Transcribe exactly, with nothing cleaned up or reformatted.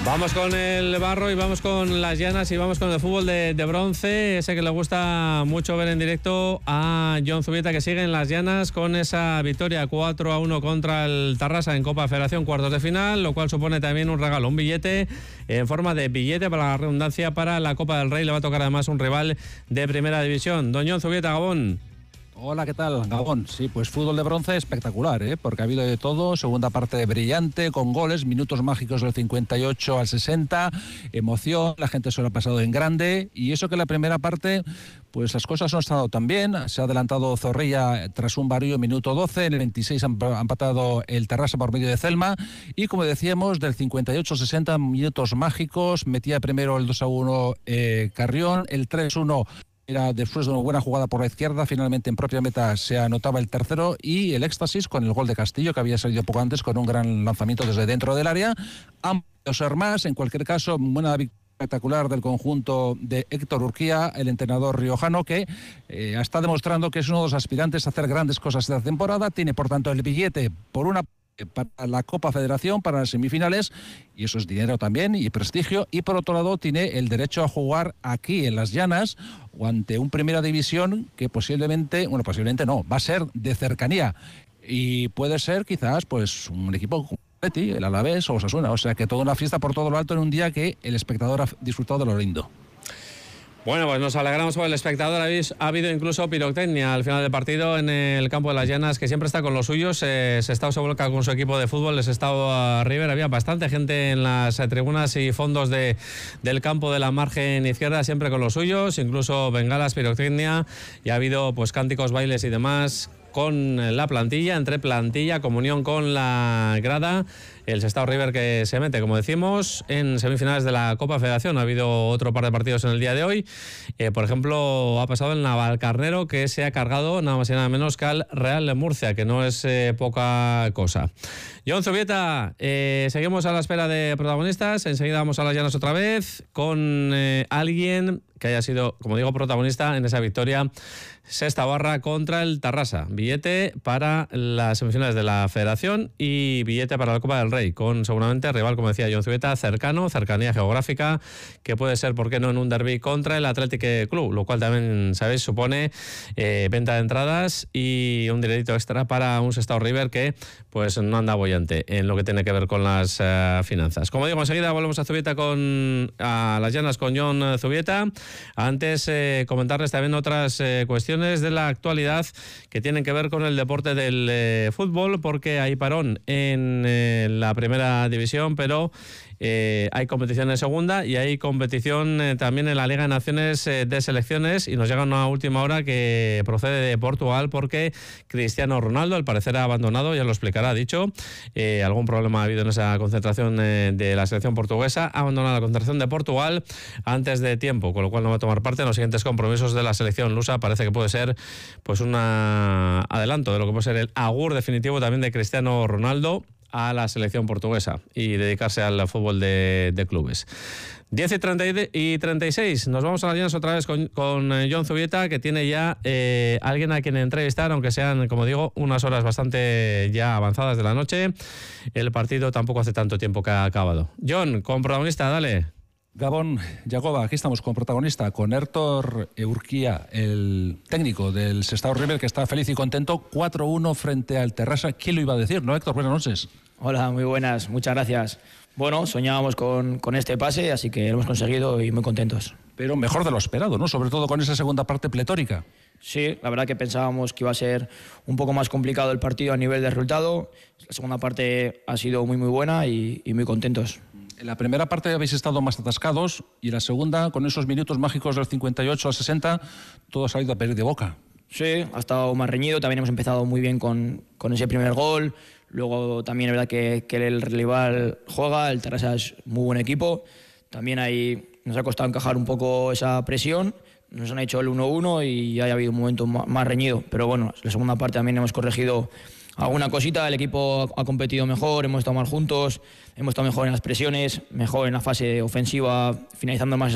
Vamos con el barro y vamos con las llanas y vamos con el fútbol de, de bronce, ese que le gusta mucho ver en directo a Jon Zubieta, que sigue en las llanas con esa victoria cuatro a uno contra el Tarrasa en Copa Federación, cuartos de final, lo cual supone también un regalo, un billete en forma de billete para la redundancia para la Copa del Rey. Le va a tocar además un rival de primera división. Don Jon Zubieta, Gabón. Hola, ¿qué tal, Gabón? Sí, pues fútbol de bronce espectacular, ¿eh? Porque ha habido de todo, segunda parte brillante, con goles, minutos mágicos del cincuenta y ocho al sesenta, emoción, la gente se lo ha pasado en grande, y eso que la primera parte, pues las cosas no han estado tan bien. Se ha adelantado Zorrilla tras un varío minuto doce, en el veintiséis han empatado el Tarrasa por medio de Celma, y como decíamos, del cincuenta y ocho al sesenta, minutos mágicos, metía primero el dos a uno eh, Carrión, el tres a uno era después de una buena jugada por la izquierda, finalmente en propia meta se anotaba el tercero, y el éxtasis con el gol de Castillo, que había salido poco antes con un gran lanzamiento desde dentro del área. Han podido ser más, en cualquier caso, buena victoria espectacular del conjunto de Héctor Urquía, el entrenador riojano, que eh, está demostrando que es uno de los aspirantes a hacer grandes cosas esta temporada. Tiene, por tanto, el billete por una para la Copa Federación, para las semifinales, y eso es dinero también y prestigio, y por otro lado tiene el derecho a jugar aquí en las llanas o ante un Primera División que posiblemente, bueno, posiblemente no, va a ser de cercanía, y puede ser quizás pues un equipo como el Alavés o Osasuna, o sea que toda una fiesta por todo lo alto en un día que el espectador ha disfrutado de lo lindo. Bueno, pues nos alegramos por el espectador. Ha habido incluso pirotecnia al final del partido en el campo de las llanas, que siempre está con los suyos. Eh, se está se vuelca con su equipo de fútbol, les estado a River. Había bastante gente en las tribunas y fondos de, del campo de la margen izquierda, siempre con los suyos, incluso bengalas, pirotecnia, y ha habido pues cánticos, bailes y demás con la plantilla, entre plantilla, comunión con la grada. El Sestao River que se mete, como decimos, en semifinales de la Copa Federación. Ha habido otro par de partidos en el día de hoy. Eh, por ejemplo, ha pasado el Navalcarnero, que se ha cargado nada más y nada menos que al Real de Murcia, que no es eh, poca cosa. Jon Zubieta, eh, seguimos a la espera de protagonistas. Enseguida vamos a las llanas otra vez con eh, alguien que haya sido, como digo, protagonista en esa victoria sexta barra contra el Tarrasa. Billete para las semifinales de la Federación y billete para la Copa del Rey, con seguramente rival, como decía Jon Zubieta, cercano, cercanía geográfica, que puede ser, ¿por qué no?, en un derbi contra el Athletic Club, lo cual también, sabéis, supone eh, venta de entradas y un dinerito extra para un Sestao River que pues no anda bollante en lo que tiene que ver con las uh, finanzas. Como digo, enseguida volvemos a Zubieta con a las llanas con Jon Zubieta. Antes eh, comentarles también otras eh, cuestiones de la actualidad que tienen que ver con el deporte del eh, fútbol, porque hay parón en eh, la primera división, pero Eh, hay competición en segunda y hay competición eh, también en la Liga de Naciones eh, de selecciones, y nos llega una última hora que procede de Portugal, porque Cristiano Ronaldo al parecer ha abandonado, ya lo explicará, ha dicho, eh, algún problema ha habido en esa concentración eh, de la selección portuguesa, ha abandonado la concentración de Portugal antes de tiempo, con lo cual no va a tomar parte en los siguientes compromisos de la selección lusa. Parece que puede ser pues un adelanto de lo que puede ser el agur definitivo también de Cristiano Ronaldo a la selección portuguesa y dedicarse al fútbol de, de clubes. diez y treinta y seis, nos vamos a las llanas otra vez con, con Jon Zubieta, que tiene ya eh, alguien a quien entrevistar, aunque sean, como digo, unas horas bastante ya avanzadas de la noche. El partido tampoco hace tanto tiempo que ha acabado. Jon, con protagonista, dale. Gabón, Jacoba, aquí estamos con protagonista, con Héctor Urquía, el técnico del Sestao River, que está feliz y contento, cuatro uno frente al Tarrasa. ¿Quién lo iba a decir, no, Héctor? Buenas noches. Hola, muy buenas, muchas gracias. Bueno, soñábamos con, con este pase, así que lo hemos conseguido y muy contentos. Pero mejor de lo esperado, ¿no? Sobre todo con esa segunda parte pletórica. Sí, la verdad que pensábamos que iba a ser un poco más complicado el partido a nivel de resultado. La segunda parte ha sido muy muy buena y, y muy contentos. En la primera parte habéis estado más atascados, y en la segunda, con esos minutos mágicos del cincuenta y ocho al sesenta, todo ha salido a pedir de boca. Sí, ha estado más reñido, también hemos empezado muy bien con, con ese primer gol. Luego también es verdad que, que el rival juega, el Tarrasa es muy buen equipo. También ahí nos ha costado encajar un poco esa presión. Nos han hecho el uno uno y ya ha habido un momento más reñido. Pero bueno, la segunda parte también hemos corregido alguna cosita, el equipo ha competido mejor, hemos estado más juntos, hemos estado mejor en las presiones, mejor en la fase ofensiva, finalizando más